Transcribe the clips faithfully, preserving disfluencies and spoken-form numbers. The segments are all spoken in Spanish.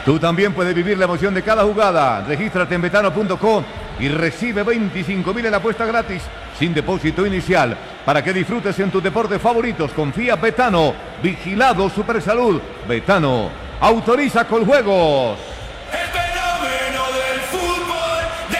Tú también puedes vivir la emoción de cada jugada. Regístrate en betano punto com y recibe veinticinco mil en apuesta gratis sin depósito inicial para que disfrutes en tus deportes favoritos. Confía Betano, vigilado Supersalud. Betano, autoriza con juegos. El fenómeno del fútbol de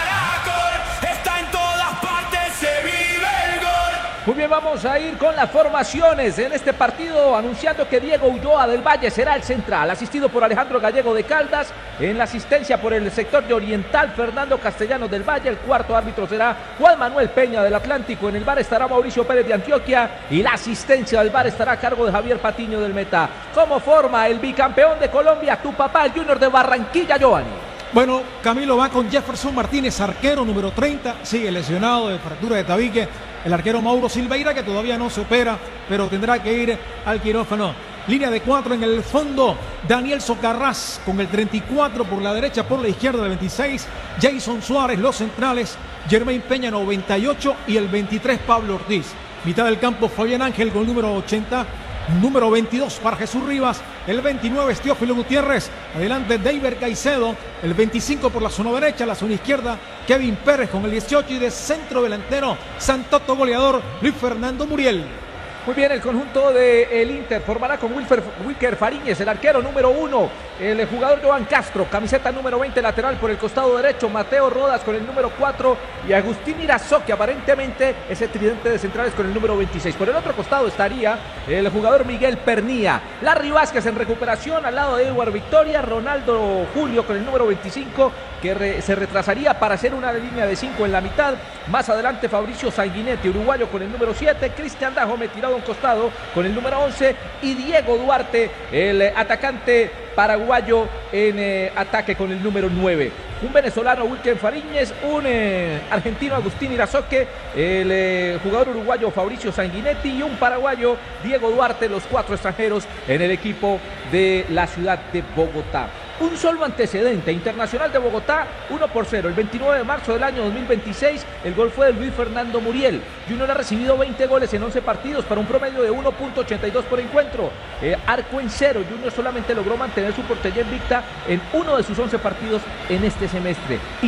Caracol está en todas partes, se vive el gol. Muy bien, vamos a ir con las formaciones en este partido, anunciando que Diego Ulloa del Valle será el central, asistido por Alejandro Gallego de Caldas. En la asistencia por el sector de Oriental, Fernando Castellanos del Valle. El cuarto árbitro será Juan Manuel Peña del Atlántico. En el V A R estará Mauricio Pérez de Antioquia y la asistencia del V A R estará a cargo de Javier Patiño del Meta. ¿Cómo forma el bicampeón de Colombia, tu papá, el Junior de Barranquilla, Giovanni? Bueno, Camilo va con Jefferson Martínez, arquero número treinta, sigue lesionado de fractura de tabique. El arquero Mauro Silveira, que todavía no se opera, pero tendrá que ir al quirófano. Línea de cuatro en el fondo, Daniel Socarrás con el treinta y cuatro por la derecha, por la izquierda el veintiséis, Jason Suárez, los centrales, Germain Peña noventa y ocho y el veintitrés Pablo Ortiz. Mitad del campo Fabián Ángel con el número ochenta, número veintidós para Jesús Rivas, el veintinueve Teófilo Gutiérrez, adelante David Caicedo, el veinticinco por la zona derecha, la zona izquierda Kevin Pérez con el dieciocho y de centro delantero Santoto goleador Luis Fernando Muriel. Muy bien, el conjunto del Inter formará con Wilfer, Wilker Fariñez, el arquero número uno, el jugador Joan Castro, camiseta número veinte, lateral por el costado derecho, Mateo Rodas con el número cuatro y Agustín Irazó, que aparentemente ese tridente de centrales con el número veintiséis. Por el otro costado estaría el jugador Miguel Pernía, Larry Vázquez en recuperación al lado de Edward Victoria, Ronaldo Julio con el número veinticinco, que re, se retrasaría para hacer una línea de cinco en la mitad. Más adelante Fabricio Sanguinetti, uruguayo, con el número siete, Cristian Dajome tirado a un costado con el número once y Diego Duarte, el atacante paraguayo, en eh, ataque con el número nueve. Un venezolano, Wilker Fariñez, un eh, argentino, Agustín Irazoque, el eh, jugador uruguayo Fabricio Sanguinetti y un paraguayo, Diego Duarte, los cuatro extranjeros en el equipo de la ciudad de Bogotá. Un solo antecedente, Internacional de Bogotá, uno por cero. El veintinueve de marzo del año dos mil veintiséis, el gol fue de Luis Fernando Muriel. Junior ha recibido veinte goles en once partidos para un promedio de uno punto ochenta y dos por encuentro. Eh, arco en cero, Junior solamente logró mantener su portería invicta en uno de sus once partidos en este semestre.